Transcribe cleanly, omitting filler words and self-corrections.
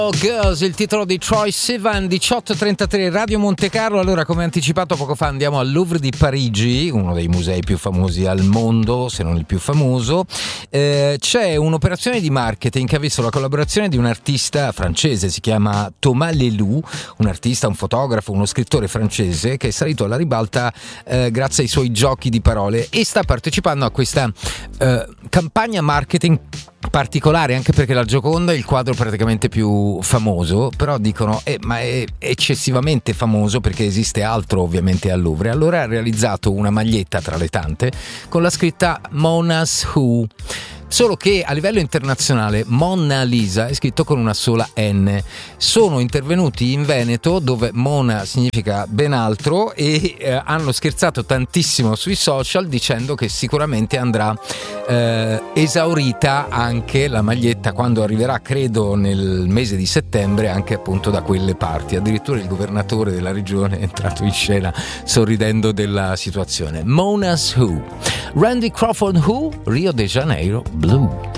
Girls, il titolo di Troye Sivan, 18:33, Radio Monte Carlo. Allora, come anticipato poco fa, andiamo al Louvre di Parigi, uno dei musei più famosi al mondo, se non il più famoso. C'è un'operazione di marketing che ha visto la collaborazione di un artista francese, si chiama Thomas Leloup, un artista, un fotografo, uno scrittore francese che è salito alla ribalta grazie ai suoi giochi di parole e sta partecipando a questa campagna marketing particolare, anche perché la Gioconda è il quadro praticamente più famoso, però dicono ma è eccessivamente famoso perché esiste altro ovviamente al Louvre. Allora ha realizzato una maglietta tra le tante con la scritta Mona's Who, solo che a livello internazionale Mona Lisa è scritto con una sola N. Sono intervenuti in Veneto, dove Mona significa ben altro, e hanno scherzato tantissimo sui social dicendo che sicuramente andrà esaurita anche la maglietta quando arriverà, credo nel mese di settembre, anche appunto da quelle parti. Addirittura il governatore della regione è entrato in scena sorridendo della situazione. Mona's Who. Randy Crawford Who, Rio de Janeiro Blue.